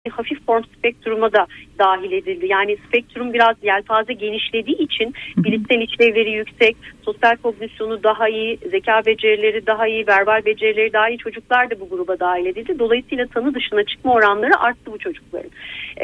hafif form spektruma da dahil edildi. Yani spektrum biraz yelpaze genişlediği için bilişsel işlevleri yüksek, sosyal kognisyonu daha iyi, zeka becerileri daha iyi, verbal becerileri daha iyi çocuklar da bu gruba dahil edildi. Dolayısıyla tanı dışına çıkma oranları arttı bu çocukların.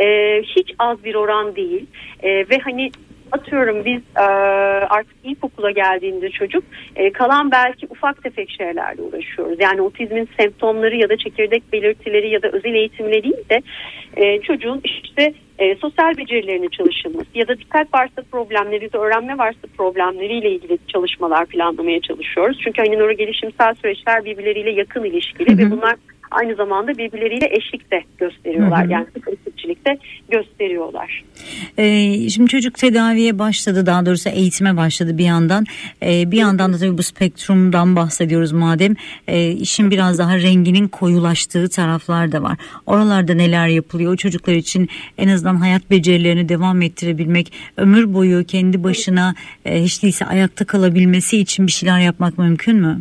Hiç az bir oran değil. Ve hani atıyorum biz artık ilkokula geldiğinde çocuk kalan belki ufak tefek şeylerle uğraşıyoruz. Yani otizmin semptomları ya da çekirdek belirtileri ya da özel eğitimle değil de çocuğun işte sosyal becerilerine çalışılması ya da dikkat varsa problemleri ya da öğrenme varsa problemleriyle ilgili çalışmalar planlamaya çalışıyoruz. Çünkü hani nörogelişimsel süreçler birbirleriyle yakın ilişkili ve bunlar aynı zamanda birbirleriyle eşlik de gösteriyorlar. Yani eşlikçilik de gösteriyorlar. Şimdi çocuk tedaviye başladı, daha doğrusu eğitime başladı bir yandan. Bir yandan da tabii bu spektrumdan bahsediyoruz madem. İşin biraz daha renginin koyulaştığı taraflar da var. Oralarda neler yapılıyor? O çocuklar için en azından hayat becerilerini devam ettirebilmek, ömür boyu kendi başına hiç değilse ayakta kalabilmesi için bir şeyler yapmak mümkün mü?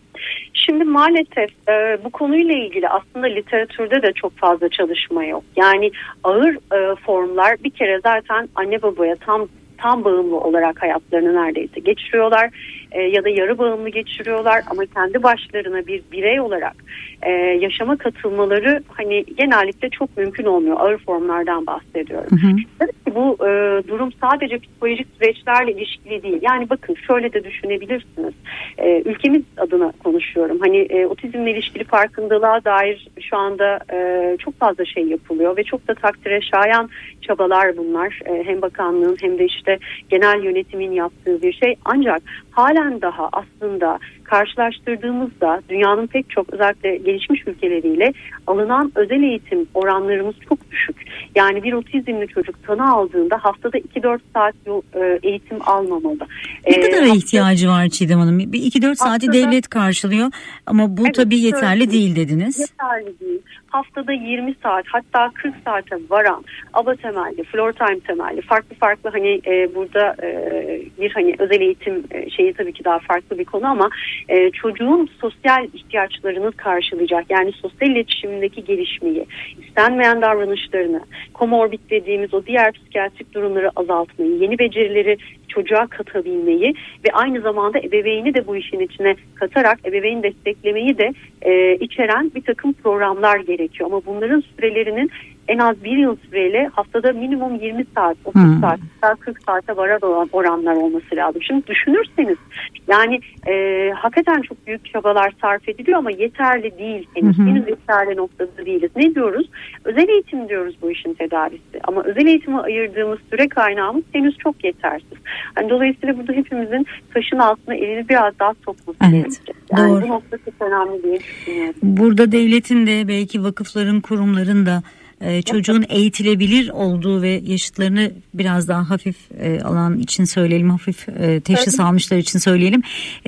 Şimdi maalesef bu konuyla ilgili aslında literatürde de çok fazla çalışma yok. Yani ağır formlar bir kere zaten anne babaya tam bağımlı olarak hayatlarını neredeyse geçiriyorlar ya da yarı bağımlı geçiriyorlar ama kendi başlarına bir birey olarak yaşama katılmaları hani genellikle çok mümkün olmuyor. Ağır formlardan bahsediyorum. Tabii ki bu durum sadece psikolojik süreçlerle ilişkili değil. Yani bakın şöyle de düşünebilirsiniz. Ülkemiz adına konuşuyorum. Hani otizmle ilişkili farkındalığa dair şu anda çok fazla şey yapılıyor ve çok da takdire şayan çabalar bunlar. Hem bakanlığın hem de işte genel yönetimin yaptığı bir şey. Ancak halen daha aslında karşılaştırdığımızda dünyanın pek çok özellikle gelişmiş ülkeleriyle alınan özel eğitim oranlarımız çok düşük. Yani bir otizmli çocuk tanı aldığında haftada 2-4 saat eğitim almamalı. Ne kadar ihtiyacı var Çiğdem Hanım? Bir 2-4 saati devlet karşılıyor ama bu tabii yeterli değil dediniz. Yeterli değil. Haftada 20 saat hatta 40 saate varan ABA temelli, floor time temelli farklı hani burada bir hani özel eğitim şeyi tabii ki daha farklı bir konu ama çocuğun sosyal ihtiyaçlarını karşılayacak yani sosyal iletişimindeki gelişmeyi, istenmeyen davranışlarını, komorbid dediğimiz o diğer psikiyatrik durumları azaltmayı, yeni becerileri çocuğa katabilmeyi ve aynı zamanda ebeveyni de bu işin içine katarak ebeveyn desteklemeyi de içeren bir takım programlar gerekiyor. Ama bunların sürelerinin en az bir yıl süreyle haftada minimum 20 saat, 30 saat, 40 saate varan oranlar olması lazım. Şimdi düşünürseniz yani hakikaten çok büyük çabalar sarf ediliyor ama yeterli değil. Henüz yeterli noktada değiliz. Ne diyoruz? Özel eğitim diyoruz bu işin tedavisi. Ama özel eğitime ayırdığımız süre kaynağımız henüz çok yetersiz. Yani dolayısıyla burada hepimizin taşın altına elini biraz daha sokması gerekecek. Yani doğru. Bu nokta çok önemli diye düşünüyorum. Burada devletin de belki vakıfların, kurumların da çocuğun eğitilebilir olduğu ve yaşıtlarını biraz daha hafif alan için söyleyelim, hafif teşhis almışlar için söyleyelim.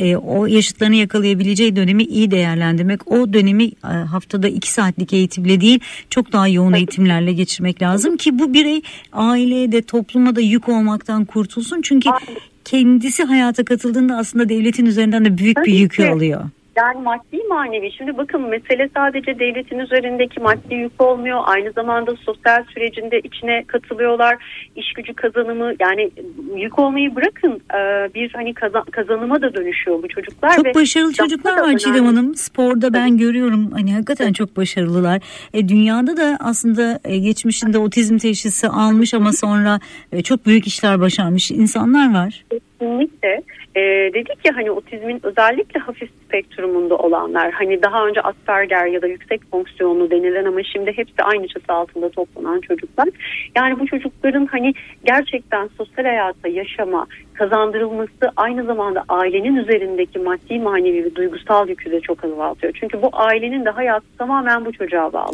O yaşıtlarını yakalayabileceği dönemi iyi değerlendirmek, o dönemi haftada 2 saatlik eğitimle değil çok daha yoğun eğitimlerle geçirmek lazım ki bu birey aileye de topluma da yük olmaktan kurtulsun. Çünkü kendisi hayata katıldığında aslında devletin üzerinden de büyük bir yükü alıyor. Yani maddi manevi. Şimdi bakın mesele sadece devletin üzerindeki maddi yük olmuyor. Aynı zamanda sosyal sürecinde içine katılıyorlar. İş gücü kazanımı yani yük olmayı bırakın bir hani kazanıma da dönüşüyor bu çocuklar. Çok başarılı çocuklar var Çiğdem Hanım. Sporda ben görüyorum hani hakikaten çok başarılılar. Dünyada da aslında geçmişinde otizm teşhisi almış ama sonra çok büyük işler başarmış insanlar var. Kesinlikle. Dedik ya hani otizmin özellikle hafif spektrumunda olanlar hani daha önce Asperger ya da yüksek fonksiyonlu denilen ama şimdi hepsi aynı çatı altında toplanan çocuklar. Yani bu çocukların hani gerçekten sosyal hayatta yaşama kazandırılması aynı zamanda ailenin üzerindeki maddi manevi ve duygusal yükü de çok azaltıyor. Çünkü bu ailenin de hayatı tamamen bu çocuğa bağlı.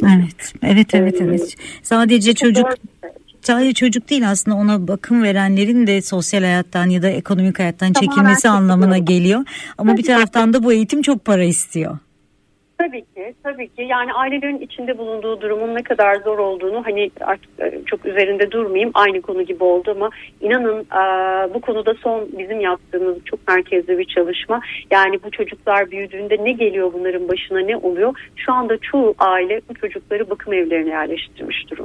Evet. Sadece çocuk değil aslında ona bakım verenlerin de sosyal hayattan ya da ekonomik hayattan çekilmesi anlamına geliyor. Ama bir taraftan da bu eğitim çok para istiyor. Tabii ki yani ailelerin içinde bulunduğu durumun ne kadar zor olduğunu hani artık çok üzerinde durmayayım, aynı konu gibi oldu ama inanın bu konuda son bizim yaptığımız çok merkezli bir çalışma. Yani bu çocuklar büyüdüğünde ne geliyor, bunların başına ne oluyor? Şu anda çoğu aile bu çocukları bakım evlerine yerleştirmiş durumda.